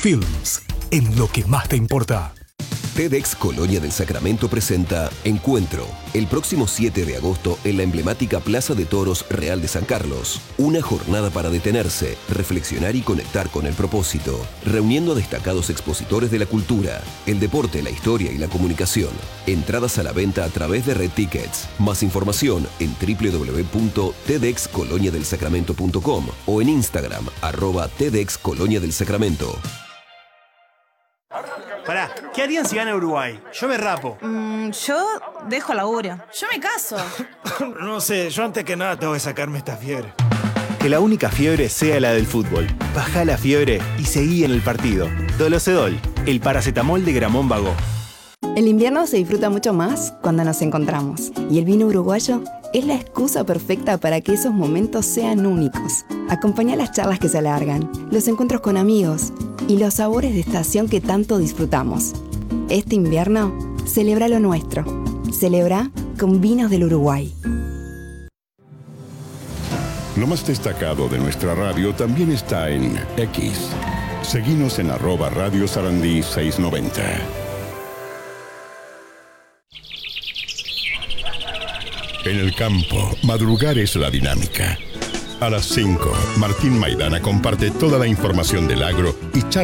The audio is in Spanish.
Films, en lo que más te importa. TEDx Colonia del Sacramento presenta Encuentro, el próximo 7 de agosto en la emblemática Plaza de Toros Real de San Carlos. Una jornada para detenerse, reflexionar y conectar con el propósito, reuniendo a destacados expositores de la cultura, el deporte, la historia y la comunicación. Entradas a la venta a través de Red Tickets. Más información en www.tedxcoloniadelsacramento.com o en Instagram, @TEDxColoniaDelSacramento. Pará, ¿qué harían si gana Uruguay? Yo me rapo. Yo dejo laburo. Yo me caso. No sé, yo antes que nada tengo que sacarme esta fiebre. Que la única fiebre sea la del fútbol. Bajá la fiebre y seguí en el partido. Dolocedol, el paracetamol de Gramón Vago. El invierno se disfruta mucho más cuando nos encontramos. Y el vino uruguayo es la excusa perfecta para que esos momentos sean únicos. Acompañá las charlas que se alargan, los encuentros con amigos y los sabores de estación que tanto disfrutamos. Este invierno, celebra lo nuestro. Celebra con vinos del Uruguay. Lo más destacado de nuestra radio también está en X. Seguinos en @Radio Sarandí 690. En el campo, madrugar es la dinámica. A las 5, Martín Maidana comparte toda la información del agro y charla